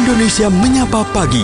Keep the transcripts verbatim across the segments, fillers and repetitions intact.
Indonesia Menyapa Pagi.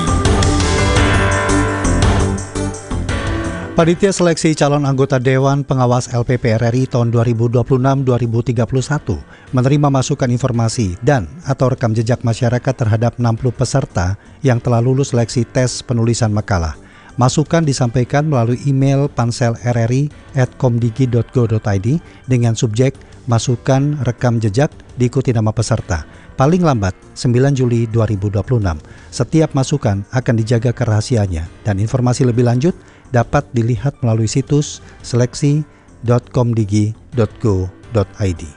Panitia Seleksi Calon Anggota Dewan Pengawas L P P R R I tahun dua ribu dua puluh enam sampai dua ribu tiga puluh satu menerima masukan informasi dan atau rekam jejak masyarakat terhadap enam puluh peserta yang telah lulus seleksi tes penulisan makalah. Masukan disampaikan melalui email pansel r r i at komdigi dot go dot i d dengan subjek masukan rekam jejak diikuti nama peserta. Paling lambat sembilan Juli dua ribu dua puluh enam. Setiap masukan akan dijaga kerahasiaannya dan informasi lebih lanjut dapat dilihat melalui situs seleksi dot komdigi dot go dot i d.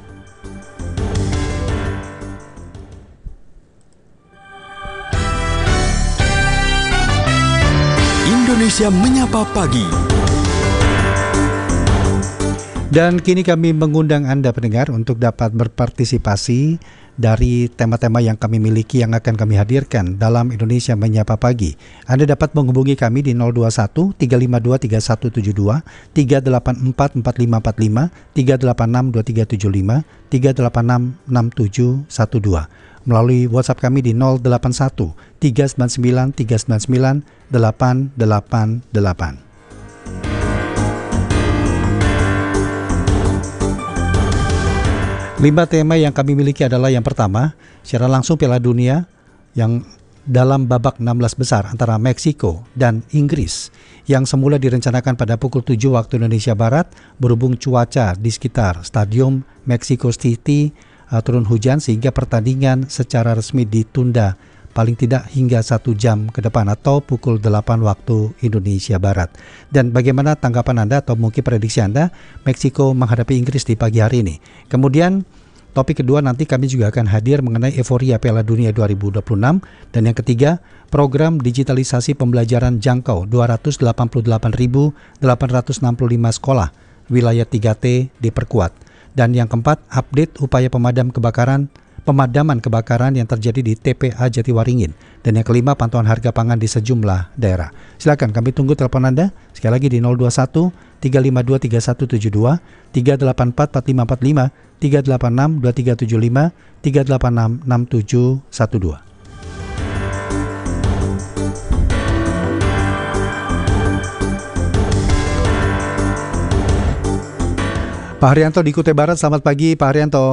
Indonesia Menyapa Pagi. Dan kini kami mengundang Anda pendengar untuk dapat berpartisipasi dari tema-tema yang kami miliki yang akan kami hadirkan dalam Indonesia Menyapa Pagi. Anda dapat menghubungi kami di nol dua satu tiga lima dua tiga satu tujuh dua, tiga delapan empat empat lima empat lima, tiga delapan enam dua tiga tujuh lima, tiga delapan enam enam tujuh satu dua. Melalui WhatsApp kami di nol delapan satu tiga sembilan sembilan tiga sembilan sembilan delapan delapan delapan. Lima tema yang kami miliki adalah yang pertama, secara langsung Piala Dunia yang dalam babak enam belas besar antara Meksiko dan Inggris yang semula direncanakan pada pukul tujuh waktu Indonesia Barat, berhubung cuaca di sekitar Stadium Mexico City uh, turun hujan sehingga pertandingan secara resmi ditunda paling tidak hingga satu jam ke depan atau pukul delapan waktu Indonesia Barat. Dan bagaimana tanggapan Anda atau mungkin prediksi Anda Meksiko menghadapi Inggris di pagi hari ini? Kemudian topik kedua nanti kami juga akan hadir mengenai euforia Piala Dunia dua ribu dua puluh enam. Dan yang ketiga, program digitalisasi pembelajaran jangkau dua ratus delapan puluh delapan ribu delapan ratus enam puluh lima sekolah wilayah tiga T diperkuat. Dan yang keempat, update upaya pemadam kebakaran pemadaman kebakaran yang terjadi di T P A Jatiwaringin. Dan yang kelima, pantauan harga pangan di sejumlah daerah. Silakan kami tunggu telepon Anda sekali lagi di nol dua satu tiga lima dua tiga satu tujuh dua, tiga delapan empat empat lima empat lima, tiga delapan enam dua tiga tujuh lima, tiga delapan enam enam tujuh satu dua. Pak Haryanto di Kutai Barat, selamat pagi Pak Haryanto.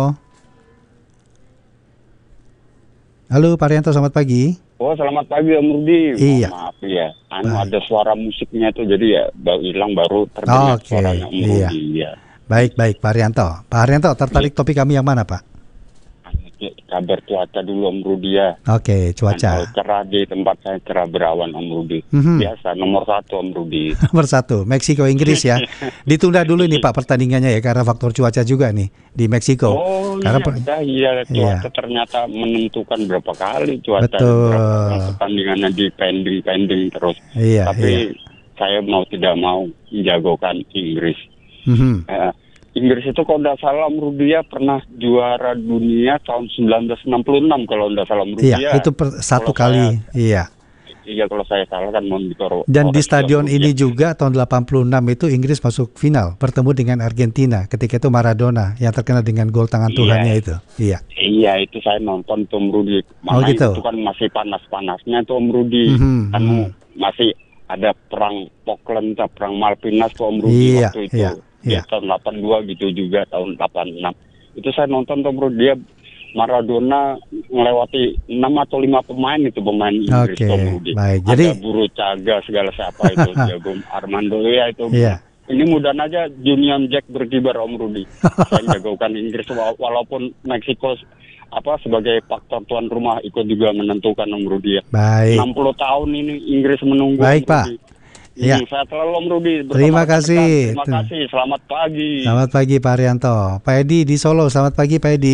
Halo Pak Haryanto, selamat pagi. Oh, selamat pagi Om Rudi. Iya. Maaf ya, anu ada suara musiknya itu jadi ya baru hilang baru terdengar Oke, suaranya Om iya. Rudi. Ya. Baik, baik Pak Haryanto. Pak Haryanto, tertarik topik kami yang mana Pak? Kabar cuaca dulu Om Rudi ya. Oke, cuaca. Anu, cerah di tempat saya, cerah berawan Om Rudi. Mhm. Biasa nomor satu Om Rudi. Nomor satu, Meksiko Inggris ya. Ditunda dulu nih Pak pertandingannya ya karena faktor cuaca juga nih di Meksiko. Oh karena iya, per- dah, iya cuaca Iya. ternyata menentukan berapa kali cuaca. Betul. Berapa pertandingannya di pending-pending terus. Iya, Tapi iya. saya mau tidak mau menjagokan Inggris. Mhm. Eh, Inggris itu kalau tidak salah Om Rudi ya pernah juara dunia tahun sembilan belas enam puluh enam kalau tidak salah Om Rudi Iya, ya. itu per- satu Kalau kali. saya- Iya. Iya kalau saya salah kan monitor. Dan di orang stadion Om Rudi ini ya. juga tahun delapan puluh enam itu Inggris masuk final bertemu dengan Argentina. Ketika itu Maradona yang terkenal dengan gol tangan Iya. Tuhannya itu. Iya. Iya itu saya nonton tuh Om Rudi. Oh, Mana gitu. itu kan masih panas-panasnya tuh Om Rudi. Mhm, Kan mhm. masih ada perang Falkland, perang Malvinas tuh Om Rudi Iya, waktu itu. iya, iya. Di tahun delapan puluh dua gitu juga tahun delapan puluh enam. Itu saya nonton tuh Om Rudi, dia Maradona melewati enam atau lima pemain itu pemain Inggris Oke, tuh Om Rudi. baik. Ada Jadi- Buru Caga segala siapa itu Diego Armando ya itu. Iya. Ini mudah aja Union Jack berkibar Om Rudi. Saya jagokan Inggris wala- walaupun Meksiko apa sebagai faktor tuan rumah ikut juga menentukan Om Rudi ya. Baik. enam puluh tahun ini Inggris menunggu Baik, Om Pak. Rudi. Ya. Ini saya selalu Om Rudi. bersama Terima rekan-rekan. kasih. Terima kasih. Selamat pagi. Selamat pagi Pak Haryanto. Pak Edi di Solo, selamat pagi Pak Edi.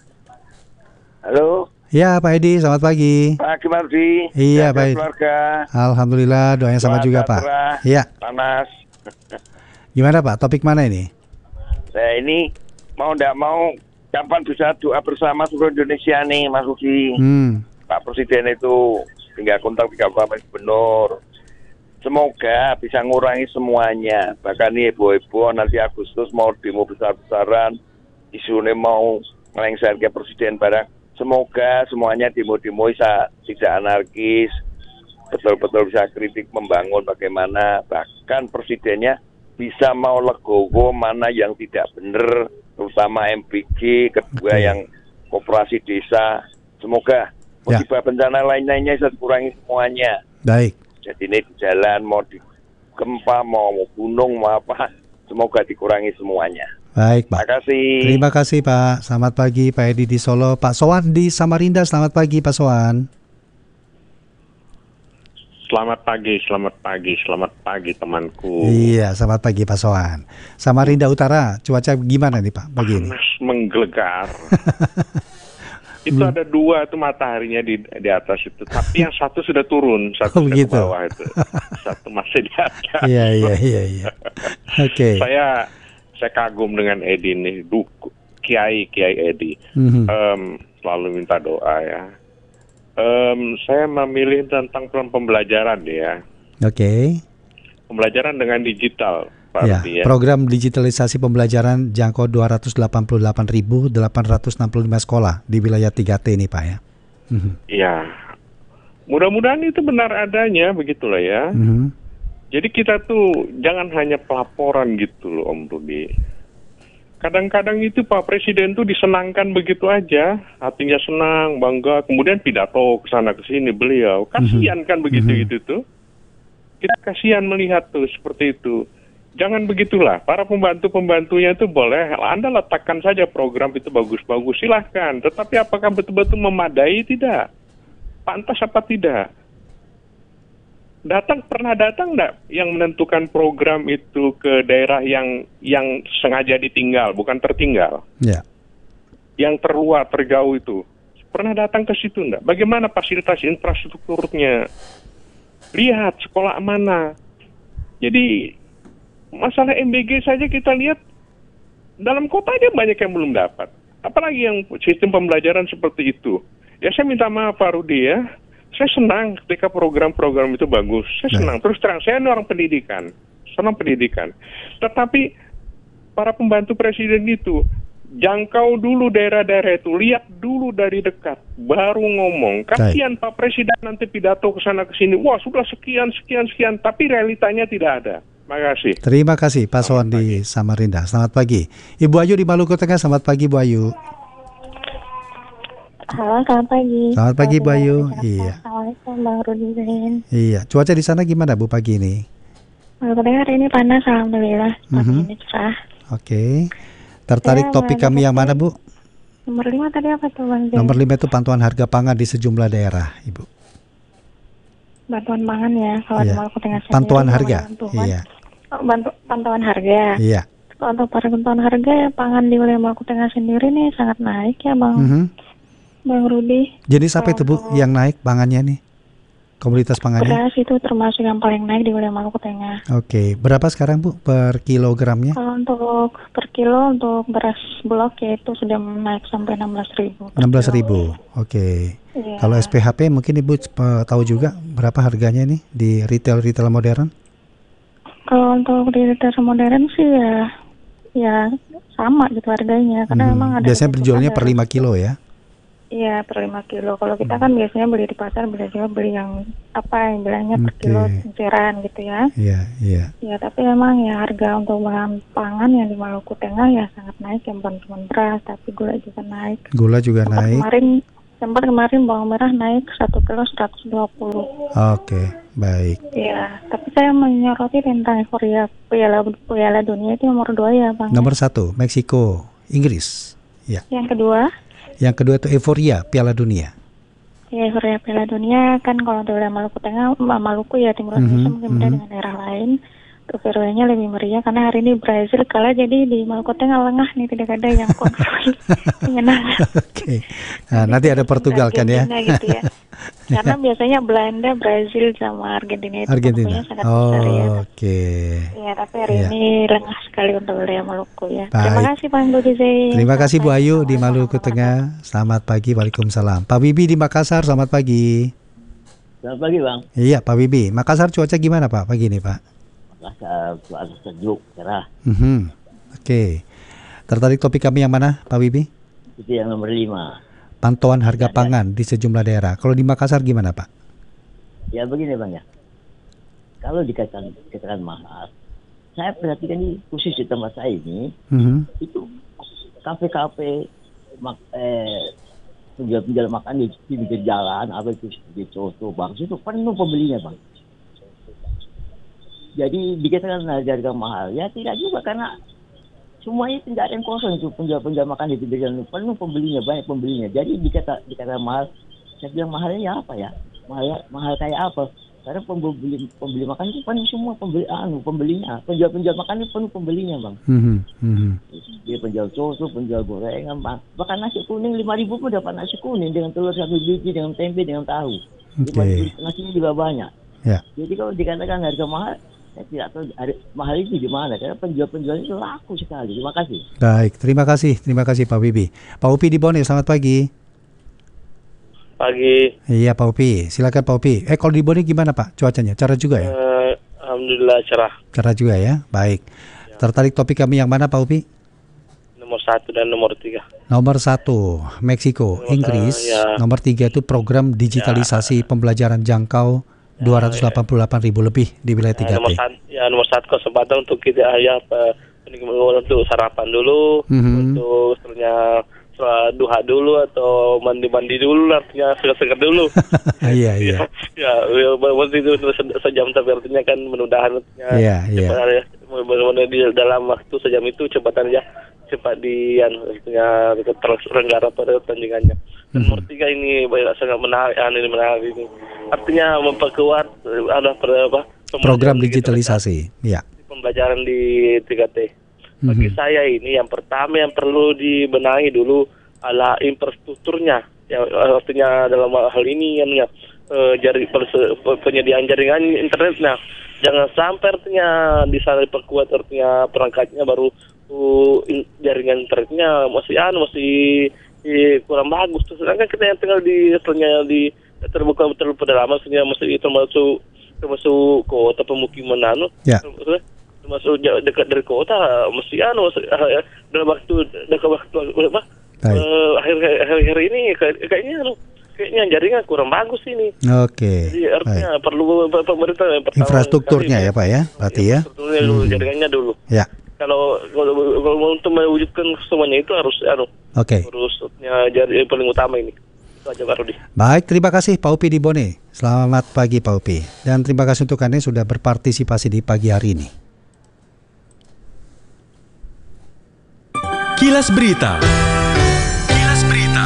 Halo, Ya Pak Edi, selamat pagi. Pak Kimardi. Iya, jaga baik. Keluarga, Alhamdulillah, doanya sama Doa juga Pak. cerah. Iya. panas. Gimana Pak, topik mana ini? Saya ini mau tidak mau, kapan bisa doa bersama seluruh Indonesia nih, Mas Ruki. Hmm. Pak Presiden itu tinggal kontak tiga Bapak Gubernur. Semoga bisa ngurangi semuanya. Bahkan nih heboh-heboh nanti Agustus mau demo besar-besaran, isunya mau ngelengser ke Presiden barang. semoga semuanya demo-demo bisa tidak anarkis, betul-betul bisa kritik membangun bagaimana, bahkan presidennya bisa mau legowo mana yang tidak benar, terutama M P G, kedua Oke. yang koperasi desa. Semoga Ya. musibah bencana lain-lainnya bisa dikurangi semuanya. Baik. Jadi ini di jalan mau di gempa, mau, mau gunung, mau apa, semoga dikurangi semuanya. Baik, Terima Pak. kasih. Terima kasih, Pak. Selamat pagi, Pak Edi di Solo. Pak Sowan di Samarinda, selamat pagi, Pak Sowan. Selamat pagi, selamat pagi, selamat pagi temanku. Iya, selamat pagi, Pak Sowan. Samarinda Utara, cuaca gimana nih, Pak, pagi ini? Panas menggelegar. Itu ada dua tuh mataharinya di di atas itu, tapi yang satu sudah turun, Oh, satu sudah ke begitu. bawah itu, satu masih di atas. Iya, iya, iya, iya. Oke. Saya saya kagum dengan Edi nih, Duku, Kiai Kiai Edi. Mhm. Em, selalu minta doa ya. Em, saya memilih tentang pembelajaran ya, Oke. pembelajaran dengan digital, Pak Ya, Rudi ya. program digitalisasi pembelajaran jangkau dua ratus delapan puluh delapan ribu delapan ratus enam puluh lima sekolah di wilayah tiga T ini, Pak ya. Mhm. Iya, mudah-mudahan itu benar adanya begitulah ya. Mhm. Jadi kita tuh jangan hanya pelaporan gitu loh Om Rudi. Kadang-kadang itu Pak Presiden tuh disenangkan begitu aja, hatinya senang, bangga, kemudian pidato ke sana ke sini beliau. Kasihan kan begitu itu tuh. Kita kasihan melihat tuh seperti itu. Jangan begitulah, para pembantu-pembantunya itu boleh, Anda letakkan saja program itu bagus-bagus, silahkan. Tetapi apakah betul-betul memadai? Tidak. Pantas apa tidak? Datang pernah datang enggak yang menentukan program itu ke daerah yang yang sengaja ditinggal, bukan tertinggal, Ya. yang terluar, terjauh itu? Pernah datang ke situ enggak? Bagaimana fasilitas infrastrukturnya? Lihat sekolah mana. Jadi masalah M B G saja kita lihat dalam kota aja banyak yang belum dapat. Apalagi yang sistem pembelajaran seperti itu. Ya saya minta maaf Pak Rudi ya. Saya senang ketika program-program itu bagus. Saya senang. Terus terang, saya ini orang pendidikan. Senang pendidikan. Tetapi para pembantu presiden itu jangkau dulu daerah-daerah itu, lihat dulu dari dekat, baru ngomong. Kasihan Pak Presiden nanti pidato ke sana ke sini. Wah, sudah sekian sekian sekian, tapi realitanya tidak ada. Terima kasih. Terima kasih Pak Sowan di Samarinda. Selamat pagi. Ibu Ayu di Maluku Tengah, selamat pagi Bu Ayu. Halo, selamat pagi. Selamat pagi Bu Ayu. Iya. Assalamualaikum Bang Rudi Zain. Iya, cuaca di sana gimana Bu pagi ini? Maluku Tengah hari ini panas, alhamdulillah. Pagi Mhm. ini cerah. Oke. Tertarik Saya topik mau kami yang mana Bu? Nomor lima tadi apa tuh Bang Zain? Nomor lima itu pantauan harga pangan di sejumlah daerah, Ibu. Bantuan pangan ya, kalau Iya. di Maluku Tengah sendiri. Pantauan namanya harga. bantuan. Iya. Oh, bantu, pantauan harga. Iya. Kalau untuk pantauan harga ya, pangan di wilayah Maluku Tengah sendiri nih sangat naik ya Bang. Mhm. Bang Rudi. Jenis apa itu Bu yang naik pangannya nih? Komoditas pangannya? Beras itu termasuk yang paling naik di wilayah Maluku Tengah. Oke, berapa sekarang Bu per kilogramnya? Kalau untuk per kilo untuk beras bulog ya itu sudah naik sampai enam belas ribu. enam belas ribu. Oke. Iya. Kalau S P H P mungkin Ibu eh, tahu juga berapa harganya nih di retail-retail modern? Kalau untuk di retail modern sih ya ya sama gitu harganya karena Hmm, memang ada biasanya berjualnya per lima kilo ya? Iya per lima kilo. Kalau kita kan biasanya beli di pasar biasanya beli yang apa yang bilangnya per Oke. kilo ceran gitu ya. Iya, iya. Ya tapi memang ya harga untuk bahan pangan yang di Maluku Tengah ya sangat naik, yang bukan cuma beras tapi gula juga naik. Gula juga Sempat naik. kemarin sempat kemarin bawang merah naik satu kilo seratus dua puluh. Oke, baik. Ya, tapi saya menyoroti tentang euforia Piala Piala Dunia itu nomor dua ya Bang. Nomor satu, Meksiko, Inggris. Ya. Yang kedua Yang kedua itu euforia Piala Dunia. ya euforia Piala Dunia kan kalau di wilayah Maluku Tengah, Ma- Maluku ya Timur Indonesia Mhm, mungkin beda mhm. dengan daerah lain. Euforianya lebih meriah karena hari ini Brazil kalah, jadi di Maluku Tengah lengah nih, tidak ada yang konvoy menyenangkan. Oke. Nah, nanti ada Portugal kan ya? Argentina gitu ya. Karena biasanya Belanda, Brazil sama Argentina itu Argentina. konvoynya sangat besar ya. Oh, oke. Ya, tapi hari Ya. ini lengah sekali untuk wilayah Maluku ya. Baik. Terima kasih Bang Budi Zain. Terima kasih Bu Selamat Ayu pagi. di Maluku Tengah. Selamat pagi, Waalaikumsalam. Pak Wibi di Makassar, selamat pagi. Selamat pagi Bang. Iya, Pak Wibi. Makassar cuaca gimana Pak pagi ini Pak? Makassar cuaca sejuk, cerah. Mhm. Oke. Tertarik topik kami yang mana Pak Wibi? Itu yang nomor lima. pantauan harga Ya, ya. pangan di sejumlah daerah. Kalau di Makassar gimana Pak? Ya begini Bang ya. Kalau dikatakan, dikatakan mahal, saya perhatikan ini khusus di tempat saya ini, Mhm. itu kafe-kafe, mak, eh, penjual-penjual makan di, di pinggir jalan, apa itu di coto, bang, itu penuh pembelinya bang. Jadi dikatakan harga mahal, ya tidak juga karena semuanya tidak ada yang kosong itu penjual-penjual makan di pinggir jalan penuh pembelinya, banyak pembelinya. Jadi dikata dikata mahal, saya bilang mahalnya ya apa ya? Mahal mahal kayak apa? Karena pembeli pembeli makan itu penuh semua pembeli anu pembelinya, penjual-penjual makan itu penuh pembelinya bang. Mhm. Mhm. Dia penjual soto, penjual gorengan, bang. Bahkan nasi kuning lima ribu pun dapat nasi kuning dengan telur satu biji, dengan tempe, dengan tahu. Oke. lima ribu nasinya juga banyak. Ya. Jadi kalau dikatakan harga mahal, saya tidak tahu harga mahal itu di mana. Karena penjual-penjual itu laku sekali. Terima kasih. Baik, terima kasih. Terima kasih Pak Wibi. Pak Upi di Bone, selamat pagi. Pagi. Iya Pak Upi, silakan Pak Upi. Eh kalau di Bone gimana Pak cuacanya? Cerah juga ya? Eh, Alhamdulillah cerah. Cerah juga ya? Baik. Tertarik topik kami yang mana Pak Upi? Nomor satu dan nomor tiga. Nomor satu, Meksiko, Nomor Inggris. sa- ya. Nomor tiga itu program digitalisasi pembelajaran jangkau dua ratus delapan puluh delapan ribu lebih di wilayah Ya, tiga T. nomor satu, ya nomor satu kesempatan untuk kita ya pe- untuk sarapan dulu, Mhm. untuk ternyata sholat duha dulu atau mandi-mandi dulu, artinya segar-segar dulu. Iya, iya. ya, ya, waktu itu se- sejam tapi artinya kan mudah-mudahan artinya Iya, iya. cepat ya, mudah-mudahan di dalam waktu sejam itu cepat ya cepat di yang artinya terselenggara pada pertandingannya. Dan nomor tiga ini banyak sangat menarik, ah, ini menarik ini. Artinya memperkuat eh, ada per- apa, Program pembelajaran digitalisasi. Ya. pembelajaran di tiga T. Bagi Mhm. saya ini yang pertama yang perlu dibenahi dulu adalah infrastrukturnya. Ya, artinya dalam hal ini yang ya, eh, jari perse- penyediaan jaringan internetnya. Jangan sampai artinya di sana diperkuat artinya perangkatnya baru uh, in- jaringan internetnya masih anu masih eh, kurang bagus. Sedangkan kita yang tinggal di artinya di terbuka terlalu pedalaman maksudnya masih termasuk termasuk kota pemukiman anu. Ya. Termasuk termasuk jauh dekat dari kota mesti anu mesti, uh, dalam waktu dekat waktu apa Baik. uh, akhir akhir ini kayak- kayaknya anu kayaknya jaringan kurang bagus ini. Oke. Jadi artinya Baik. perlu pe- pemerintah yang pertama Infrastrukturnya kali, ya Pak ya, berarti ya. infrastrukturnya dulu, Mhm. jaringannya dulu. Ya. Kalau kalau, kalau untuk mewujudkan semuanya itu harus anu Oke. harusnya jadi paling utama ini. Itu aja Pak Rudi. Baik, terima kasih Pak Upi di Bone. Selamat pagi Pak Upi. Dan terima kasih untuk Anda yang sudah berpartisipasi di pagi hari ini. Kilas Berita. Kilas Berita.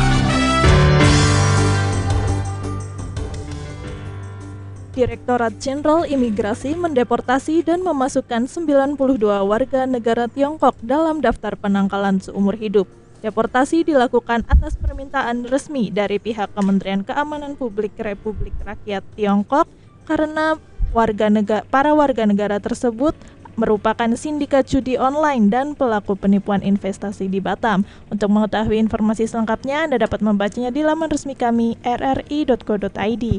Direktorat Jenderal Imigrasi mendeportasi dan memasukkan sembilan puluh dua warga negara Tiongkok dalam daftar penangkalan seumur hidup. Deportasi dilakukan atas permintaan resmi dari pihak Kementerian Keamanan Publik Republik Rakyat Tiongkok karena warga negara, para warga negara tersebut merupakan sindikat judi online dan pelaku penipuan investasi di Batam. Untuk mengetahui informasi selengkapnya, Anda dapat membacanya di laman resmi kami r r i dot co dot i d.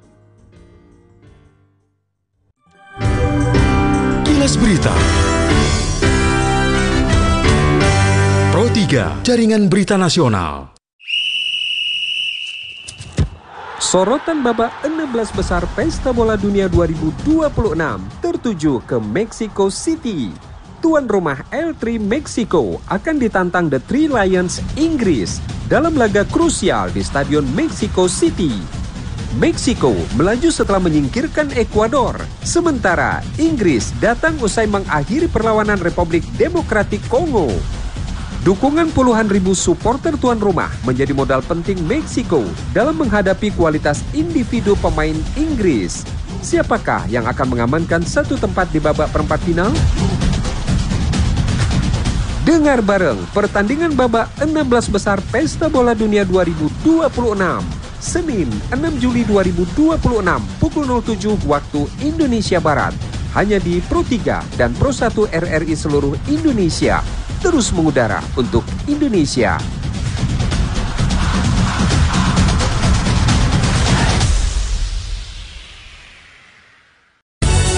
Kilas Berita. Pro tiga, Jaringan Berita Nasional. Sorotan babak enam belas besar Pesta Bola Dunia dua ribu dua puluh enam tertuju ke Mexico City. Tuan rumah L tiga Meksiko akan ditantang The Three Lions Inggris dalam laga krusial di Stadion Mexico City. Meksiko melaju setelah menyingkirkan Ekuador, sementara Inggris datang usai mengakhiri perlawanan Republik Demokratik Kongo. Dukungan puluhan ribu supporter tuan rumah menjadi modal penting Meksiko dalam menghadapi kualitas individu pemain Inggris. Siapakah yang akan mengamankan satu tempat di babak perempat final? Dengar bareng pertandingan babak enam belas besar Pesta Bola Dunia dua ribu dua puluh enam. Senin enam Juli dua ribu dua puluh enam pukul nol tujuh waktu Indonesia Barat. Hanya di Pro tiga dan Pro satu R R I seluruh Indonesia. Terus mengudara untuk Indonesia.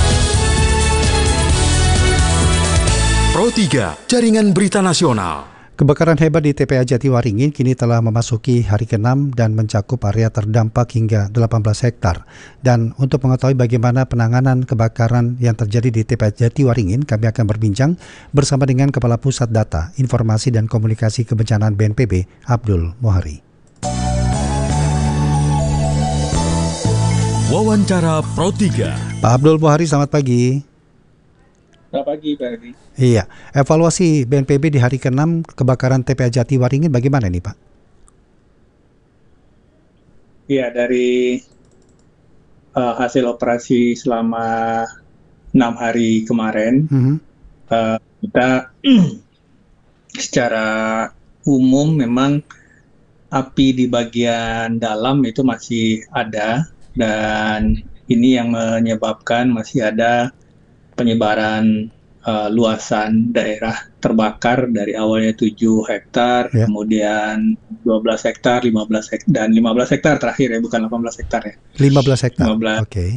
Pro tiga, Jaringan Berita Nasional. Kebakaran hebat di T P A Jatiwaringin kini telah memasuki hari keenam dan mencakup area terdampak hingga delapan belas hektar. Dan untuk mengetahui bagaimana penanganan kebakaran yang terjadi di T P A Jatiwaringin, kami akan berbincang bersama dengan Kepala Pusat Data, Informasi dan Komunikasi Kebencanaan B N P B, Abdul Mohari. Wawancara Pro tiga. Pak Abdul Mohari, selamat pagi. Selamat pagi, Pak Edi. Iya, evaluasi B N P B di hari keenam kebakaran T P A Jatiwaringin bagaimana nih, Pak? Iya, dari uh, hasil operasi selama enam hari kemarin, mm-hmm. uh, kita secara umum memang api di bagian dalam itu masih ada, dan ini yang menyebabkan masih ada penyebaran uh, luasan daerah terbakar dari awalnya tujuh hektar, yeah. kemudian dua belas hektar, lima belas hektar, dan lima belas hektar terakhir ya, bukan delapan belas hektar ya. lima belas hektar, oke. Okay.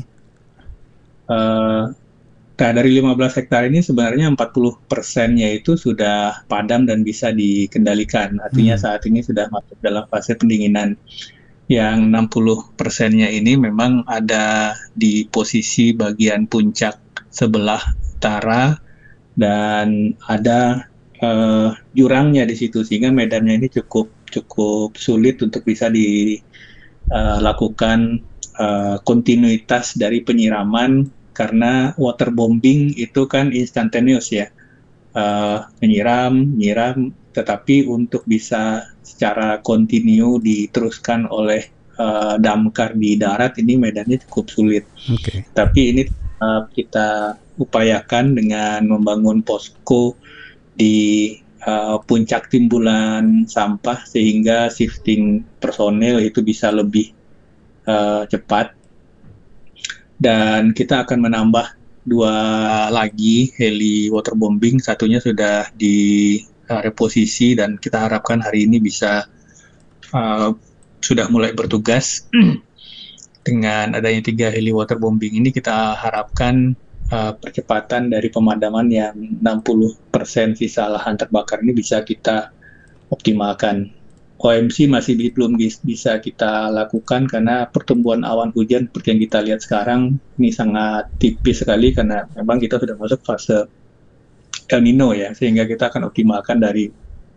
Uh, nah, dari lima belas hektar ini sebenarnya empat puluh persennya itu sudah padam dan bisa dikendalikan. Artinya hmm. saat ini sudah masuk dalam fase pendinginan. Yang enam puluh persennya ini memang ada di posisi bagian puncak sebelah utara dan ada uh, jurangnya di situ, sehingga medannya ini cukup cukup sulit untuk bisa dilakukan uh, uh, kontinuitas dari penyiraman, karena waterbombing itu kan instantaneous ya, uh, menyiram, menyiram, tetapi untuk bisa secara kontinu diteruskan oleh uh, damkar di darat ini medannya cukup sulit. Okay. Tapi ini uh, kita upayakan dengan membangun posko di uh, puncak timbulan sampah, sehingga shifting personel itu bisa lebih uh, cepat. Dan kita akan menambah dua lagi heli waterbombing, satunya sudah di uh, reposisi dan kita harapkan hari ini bisa uh, sudah mulai bertugas. Dengan adanya tiga heli waterbombing ini kita harapkan uh, percepatan dari pemadaman yang enam puluh persen sisa lahan terbakar ini bisa kita optimalkan. O M C masih belum bisa kita lakukan karena pertumbuhan awan hujan seperti yang kita lihat sekarang ini sangat tipis sekali, karena memang kita sudah masuk fase El Nino ya, sehingga kita akan optimalkan dari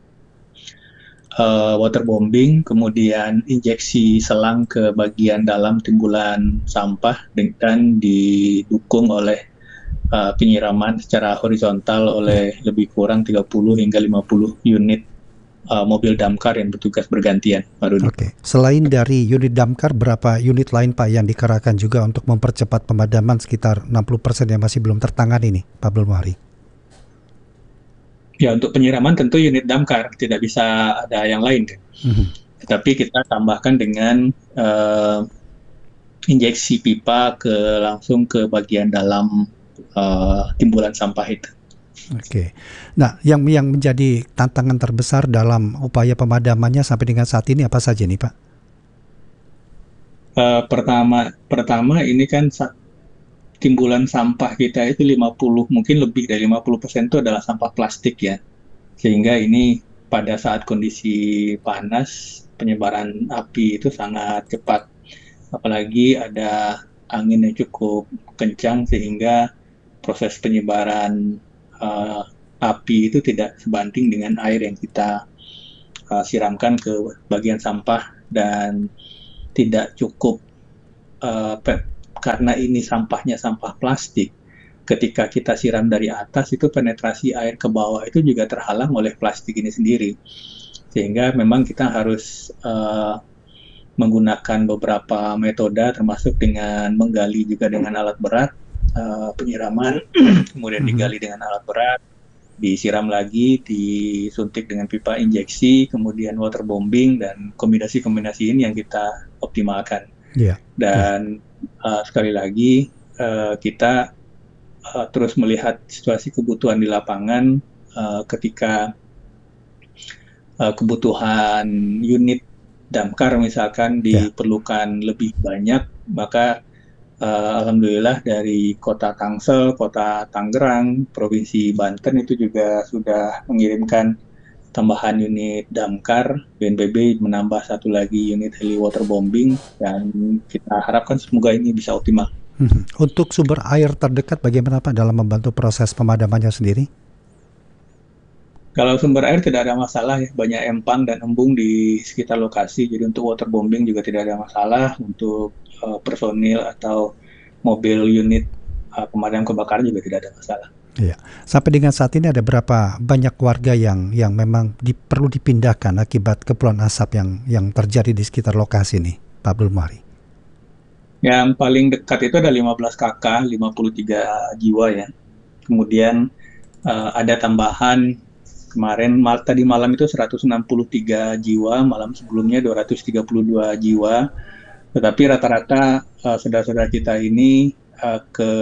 uh, waterbombing, kemudian injeksi selang ke bagian dalam timbulan sampah dan didukung oleh uh, penyiraman secara horizontal oleh lebih kurang tiga puluh hingga lima puluh unit Uh, mobil damkar yang bertugas bergantian. Oke. Okay. Selain dari unit damkar, berapa unit lain Pak yang dikerahkan juga untuk mempercepat pemadaman sekitar enam puluh persen yang masih belum tertangani ini, Pak Abdul Mohari? Ya, untuk penyiraman tentu unit damkar, tidak bisa ada yang lain. Mm-hmm. Tetapi kita tambahkan dengan uh, injeksi pipa ke langsung ke bagian dalam uh, timbulan sampah itu. Oke. Nah, yang yang menjadi tantangan terbesar dalam upaya pemadamannya sampai dengan saat ini apa saja nih, Pak? Uh, pertama, pertama ini kan sa- timbulan sampah kita itu lima puluh, mungkin lebih dari lima puluh persen itu adalah sampah plastik ya. Sehingga ini pada saat kondisi panas, penyebaran api itu sangat cepat. Apalagi ada angin yang cukup kencang sehingga proses penyebaran Uh, api itu tidak sebanding dengan air yang kita uh, siramkan ke bagian sampah, dan tidak cukup uh, pe- karena ini sampahnya sampah plastik. Ketika kita siram dari atas itu penetrasi air ke bawah itu juga terhalang oleh plastik ini sendiri, sehingga memang kita harus uh, menggunakan beberapa metode, termasuk dengan menggali juga dengan alat berat. Uh, penyiraman, kemudian digali dengan alat berat, disiram lagi, disuntik dengan pipa injeksi, kemudian waterbombing, dan kombinasi-kombinasi ini yang kita optimalkan. Yeah. Dan uh, sekali lagi uh, kita uh, terus melihat situasi kebutuhan di lapangan. Uh, ketika uh, kebutuhan unit damkar misalkan diperlukan yeah. lebih banyak, maka Uh, Alhamdulillah dari Kota Tangsel, Kota Tangerang, Provinsi Banten itu juga sudah mengirimkan tambahan unit damkar, B N P B menambah satu lagi unit heli waterbombing, dan kita harapkan semoga ini bisa optimal. Hmm. Untuk sumber air terdekat bagaimana Pak dalam membantu proses pemadamannya sendiri? Kalau sumber air tidak ada masalah ya, banyak empang dan embung di sekitar lokasi, jadi untuk waterbombing juga tidak ada masalah, untuk uh, personil atau mobil unit uh, pemadam kebakaran juga tidak ada masalah. Iya. Sampai dengan saat ini ada berapa banyak warga yang yang memang di, perlu dipindahkan akibat kepulan asap yang yang terjadi di sekitar lokasi ini, Pak Abdul Muhari? Yang paling dekat itu ada lima belas kakak, lima puluh tiga jiwa ya. Kemudian uh, ada tambahan kemarin mal, tadi malam itu seratus enam puluh tiga jiwa, malam sebelumnya dua ratus tiga puluh dua jiwa. Tetapi rata-rata uh, saudara-saudara kita ini uh, ke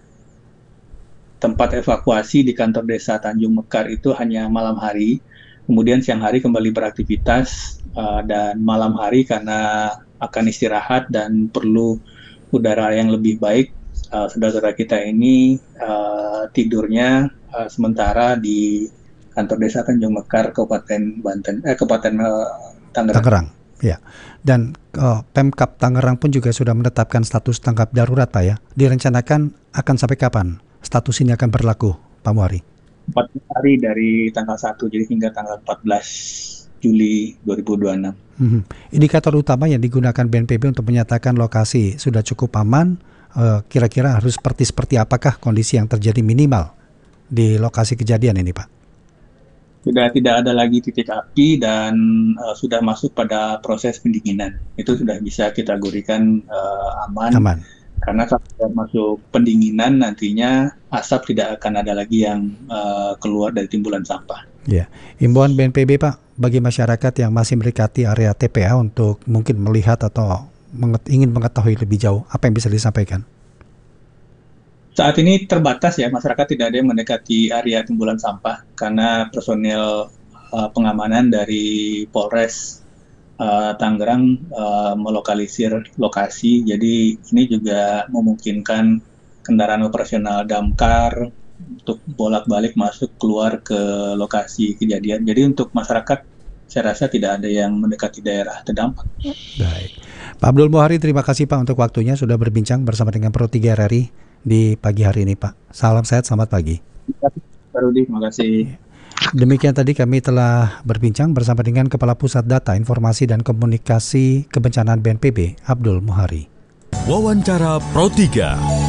tempat evakuasi di kantor desa Tanjung Mekar itu hanya malam hari, kemudian siang hari kembali beraktivitas, uh, dan malam hari karena akan istirahat dan perlu udara yang lebih baik, uh, saudara-saudara kita ini uh, tidurnya uh, sementara di kantor desa Tanjung Mekar, Kabupaten Banten, eh, Kabupaten uh, Tangerang. Tangerang, ya. Dan uh, Pemkab Tangerang pun juga sudah menetapkan status tanggap darurat, Pak ya. Direncanakan akan sampai kapan status ini akan berlaku, Pak Muhari? empat hari dari tanggal satu, jadi hingga tanggal empat belas Juli dua ribu dua puluh enam. Hmm. Indikator utama yang digunakan B N P B untuk menyatakan lokasi sudah cukup aman, uh, kira-kira harus seperti seperti apakah kondisi yang terjadi minimal di lokasi kejadian ini, Pak? Sudah tidak ada lagi titik api dan uh, sudah masuk pada proses pendinginan. Itu sudah bisa kita kategorikan uh, aman. Aman. Karena saat sudah masuk pendinginan, nantinya asap tidak akan ada lagi yang uh, keluar dari timbulan sampah. Ya, imbauan B N P B Pak bagi masyarakat yang masih mendekati area T P A untuk mungkin melihat atau menget- ingin mengetahui lebih jauh, apa yang bisa disampaikan? Saat ini terbatas ya, masyarakat tidak ada yang mendekati area timbulan sampah karena personil uh, pengamanan dari Polres uh, Tangerang uh, melokalisir lokasi. Jadi ini juga memungkinkan kendaraan operasional damkar untuk bolak-balik masuk keluar ke lokasi kejadian. Jadi untuk masyarakat saya rasa tidak ada yang mendekati daerah terdampak. Baik. Pak Abdul Muhari, terima kasih Pak untuk waktunya sudah berbincang bersama dengan Pro tiga R R I di pagi hari ini Pak. Salam sehat, selamat pagi. Pak Rudi, terima kasih. Demikian tadi kami telah berbincang bersama dengan Kepala Pusat Data, Informasi dan Komunikasi Kebencanaan B N P B, Abdul Muhari. Wawancara Pro tiga.